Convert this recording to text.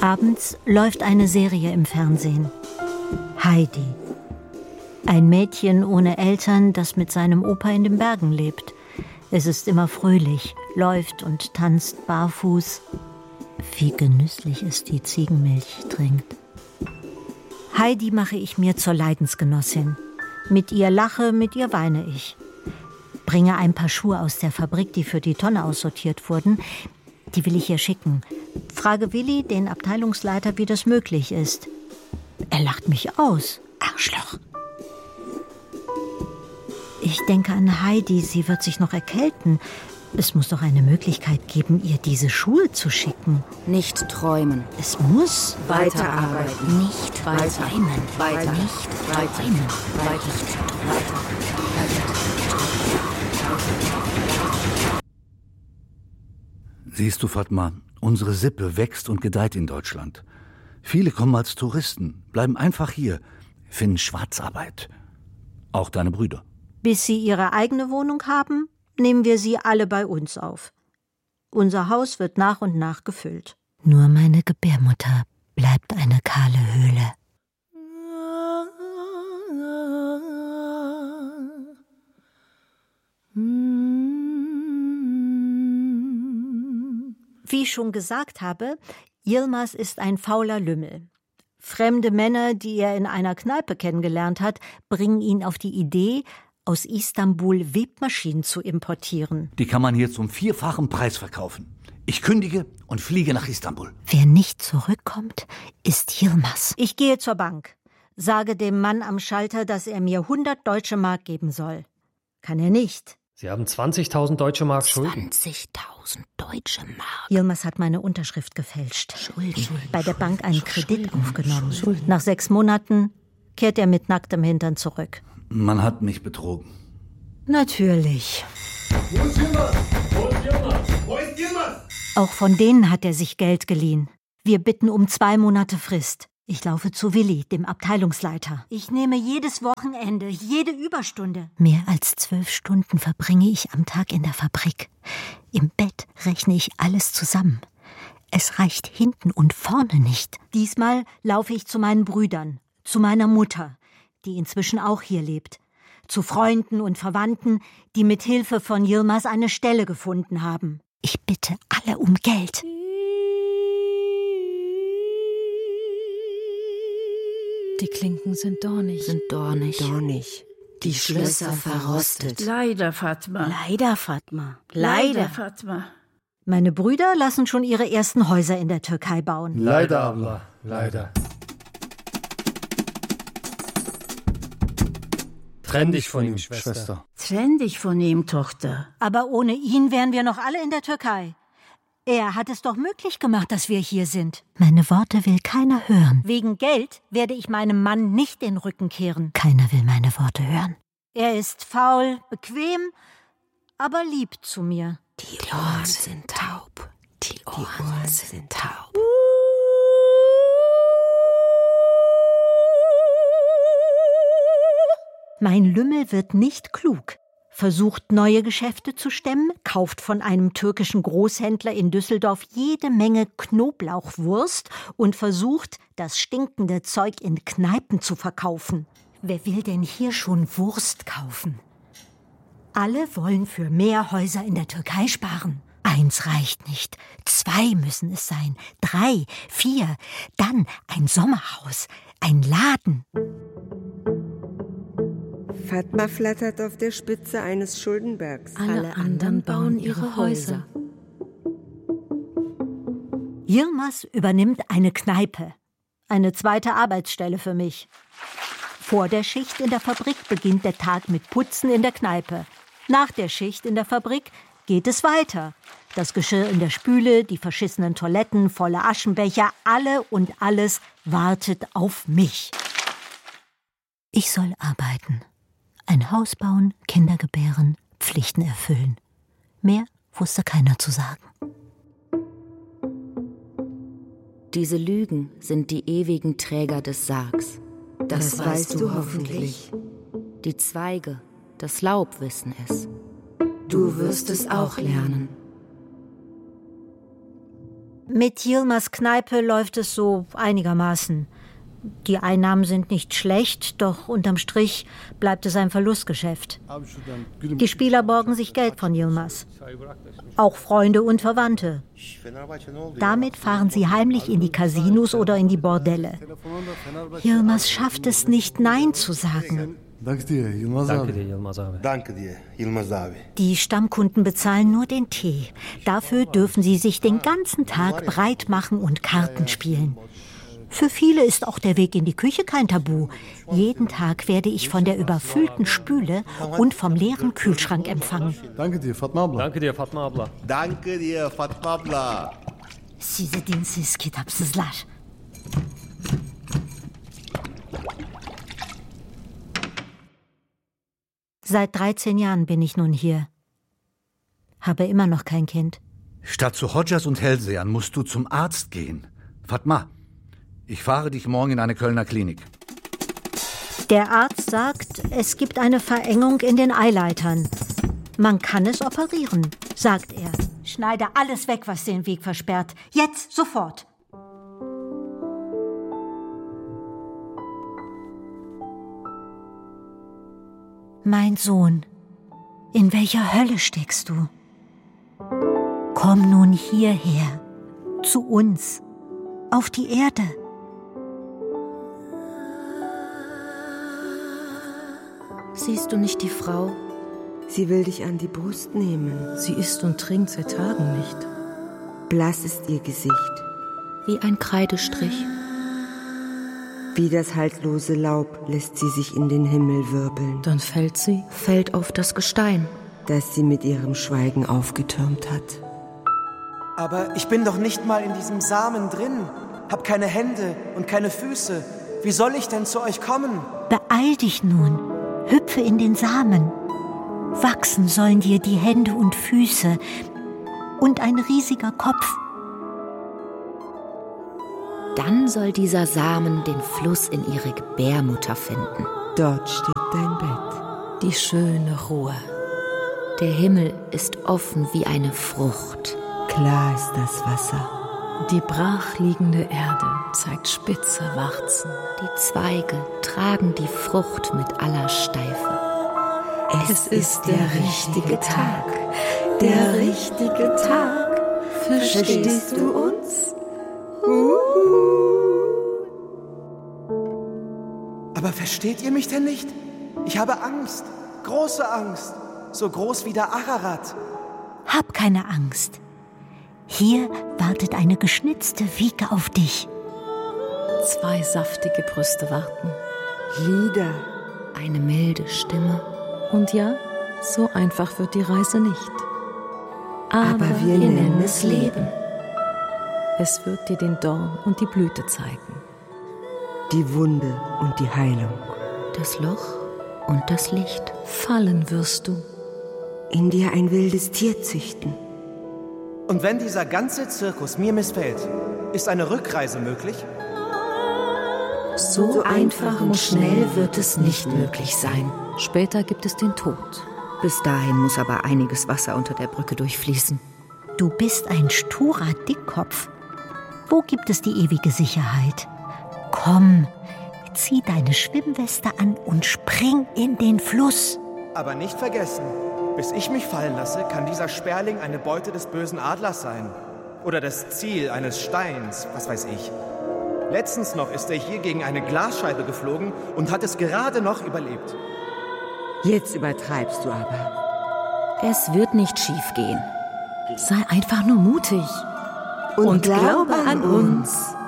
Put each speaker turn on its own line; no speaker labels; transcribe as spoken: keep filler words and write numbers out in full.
Abends läuft eine Serie im Fernsehen. Heidi. Ein Mädchen ohne Eltern, das mit seinem Opa in den Bergen lebt. Es ist immer fröhlich, läuft und tanzt barfuß. Wie genüsslich es die Ziegenmilch trinkt. Heidi mache ich mir zur Leidensgenossin. Mit ihr lache, mit ihr weine ich. Bringe ein paar Schuhe aus der Fabrik, die für die Tonne aussortiert wurden. Die will ich ihr schicken. Frage Willi, den Abteilungsleiter, wie das möglich ist. Er lacht mich aus. Arschloch. Ich denke an Heidi, sie wird sich noch erkälten. Es muss doch eine Möglichkeit geben, ihr diese Schuhe zu schicken.
Nicht träumen.
Es muss
weiterarbeiten.
Nicht weiter träumen.
Weiter.
Nicht
Weiter.
träumen.
Weiter. Weiter.
Siehst du, Fatma, unsere Sippe wächst und gedeiht in Deutschland. Viele kommen als Touristen, bleiben einfach hier, finden Schwarzarbeit. Auch deine Brüder.
Bis sie ihre eigene Wohnung haben, nehmen wir sie alle bei uns auf. Unser Haus wird nach und nach gefüllt. Nur meine Gebärmutter bleibt eine kahle Höhle. Wie ich schon gesagt habe, Yilmaz ist ein fauler Lümmel. Fremde Männer, die er in einer Kneipe kennengelernt hat, bringen ihn auf die Idee, aus Istanbul Webmaschinen zu importieren.
Die kann man hier zum vierfachen Preis verkaufen. Ich kündige und fliege nach Istanbul.
Wer nicht zurückkommt, ist Yilmaz. Ich gehe zur Bank, sage dem Mann am Schalter, dass er mir hundert deutsche Mark geben soll. Kann er nicht.
Sie haben zwanzigtausend deutsche Mark Schulden.
zwanzigtausend deutsche Mark. Yilmaz hat meine Unterschrift gefälscht. Schulden. Bei der Bank einen Kredit Schulden. aufgenommen. Schulden. Nach sechs Monaten kehrt er mit nacktem Hintern zurück.
Man hat mich betrogen.
Natürlich.
Wo ist Yilmaz? Wo ist Yilmaz? Wo ist Yilmaz?
Auch von denen hat er sich Geld geliehen. Wir bitten um zwei Monate Frist. Ich laufe zu Willi, dem Abteilungsleiter. Ich nehme jedes Wochenende, jede Überstunde. Mehr als zwölf Stunden verbringe ich am Tag in der Fabrik. Im Bett rechne ich alles zusammen. Es reicht hinten und vorne nicht. Diesmal laufe ich zu meinen Brüdern, zu meiner Mutter, die inzwischen auch hier lebt, zu Freunden und Verwandten, die mit Hilfe von Yilmaz eine Stelle gefunden haben. Ich bitte alle um Geld.
Die Klinken sind dornig.
Sind dornig.
Dornig.
Die Schlösser verrostet.
Leider, Fatma.
Leider, Fatma.
Leider, Fatma.
Meine Brüder lassen schon ihre ersten Häuser in der Türkei bauen.
Leider, Abla. Leider. Trenn dich von ihm, Schwester.
Trenn dich von ihm, Tochter.
Aber ohne ihn wären wir noch alle in der Türkei. Er hat es doch möglich gemacht, dass wir hier sind. Meine Worte will keiner hören. Wegen Geld werde ich meinem Mann nicht den Rücken kehren. Keiner will meine Worte hören. Er ist faul, bequem, aber lieb zu mir.
Die Ohren sind taub. Die Ohren, Die Ohren sind taub.
Mein Lümmel wird nicht klug. Versucht neue Geschäfte zu stemmen, kauft von einem türkischen Großhändler in Düsseldorf jede Menge Knoblauchwurst und versucht, das stinkende Zeug in Kneipen zu verkaufen. Wer will denn hier schon Wurst kaufen? Alle wollen für mehr Häuser in der Türkei sparen. Eins reicht nicht, zwei müssen es sein, drei, vier, dann ein Sommerhaus, ein Laden.
Fatma flattert auf der Spitze eines Schuldenbergs.
Alle anderen bauen ihre Häuser.
Yilmaz übernimmt eine Kneipe. Eine zweite Arbeitsstelle für mich. Vor der Schicht in der Fabrik beginnt der Tag mit Putzen in der Kneipe. Nach der Schicht in der Fabrik geht es weiter. Das Geschirr in der Spüle, die verschissenen Toiletten, volle Aschenbecher, alle und alles wartet auf mich. Ich soll arbeiten. Ein Haus bauen, Kinder gebären, Pflichten erfüllen. Mehr wusste keiner zu sagen.
Diese Lügen sind die ewigen Träger des Sargs. Das,
das weißt du hoffentlich.
Die Zweige, das Laub wissen es.
Du wirst es auch lernen.
Mit Yilmaz Kneipe läuft es so einigermaßen. Die Einnahmen sind nicht schlecht, doch unterm Strich bleibt es ein Verlustgeschäft. Die Spieler borgen sich Geld von Yilmaz. Auch Freunde und Verwandte. Damit fahren sie heimlich in die Casinos oder in die Bordelle. Yilmaz schafft es nicht, Nein zu sagen.
Danke dir, Yilmaz
Danke dir, Yilmaz abi.
Danke dir, Yilmaz abi.
Die Stammkunden bezahlen nur den Tee. Dafür dürfen sie sich den ganzen Tag breit machen und Karten spielen. Für viele ist auch der Weg in die Küche kein Tabu. Jeden Tag werde ich von der überfüllten Spüle und vom leeren Kühlschrank empfangen.
Danke dir, Fatma abla.
Danke dir, Fatma abla.
Danke dir, Fatma abla.
Size dinsiz kitapsızlar. Seit dreizehn Jahren bin ich nun hier. Habe immer noch kein Kind.
Statt zu Hodjas und Hellsehern musst du zum Arzt gehen. Fatma, ich fahre dich morgen in eine Kölner Klinik.
Der Arzt sagt, es gibt eine Verengung in den Eileitern. Man kann es operieren, sagt er. Schneide alles weg, was den Weg versperrt. Jetzt, sofort. Mein Sohn, in welcher Hölle steckst du? Komm nun hierher, zu uns, auf die Erde.
Siehst du nicht die Frau?
Sie will dich an die Brust nehmen.
Sie isst und trinkt seit Tagen nicht.
Blass ist ihr Gesicht.
Wie ein Kreidestrich.
Wie das haltlose Laub lässt sie sich in den Himmel wirbeln.
Dann fällt sie,
fällt auf das Gestein,
das sie mit ihrem Schweigen aufgetürmt hat.
Aber ich bin doch nicht mal in diesem Samen drin. Hab keine Hände und keine Füße. Wie soll ich denn zu euch kommen?
Beeil dich nun, hüpfe in den Samen. Wachsen sollen dir die Hände und Füße und ein riesiger Kopf.
Dann soll dieser Samen den Fluss in ihre Gebärmutter finden.
Dort steht dein Bett.
die schöne Ruhe.
Der Himmel ist offen wie eine Frucht.
Klar ist das Wasser.
Die brachliegende Erde zeigt spitze Warzen.
Die Zweige tragen die Frucht mit aller Steife.
Es, es ist der richtige Tag, der richtige Tag. Verstehst du uns?
Uh. Aber versteht ihr mich denn nicht? Ich habe Angst, große Angst, so groß wie der Ararat.
Hab keine Angst. Hier wartet eine geschnitzte Wiege auf dich.
Zwei saftige Brüste warten.
Lieder.
Eine milde Stimme.
Und ja, so einfach wird die Reise nicht.
Aber, Aber wir, wir nennen es Leben.
Es wird dir den Dorn und die Blüte zeigen.
Die Wunde und die Heilung.
Das Loch und das Licht.
Fallen wirst du.
In dir ein wildes Tier züchten.
Und wenn dieser ganze Zirkus mir missfällt, ist eine Rückreise möglich?
So, so einfach und schnell wird es nicht möglich sein.
Später gibt es den Tod.
Bis dahin muss aber einiges Wasser unter der Brücke durchfließen.
Du bist ein sturer Dickkopf. Wo gibt es die ewige Sicherheit? Komm, zieh deine Schwimmweste an und spring in den Fluss.
Aber nicht vergessen, bis ich mich fallen lasse, kann dieser Sperling eine Beute des bösen Adlers sein. Oder das Ziel eines Steins, was weiß ich. Letztens noch ist er hier gegen eine Glasscheibe geflogen und hat es gerade noch überlebt.
Jetzt übertreibst du aber.
Es wird nicht schief gehen.
Sei einfach nur mutig.
Und, und glaube an uns.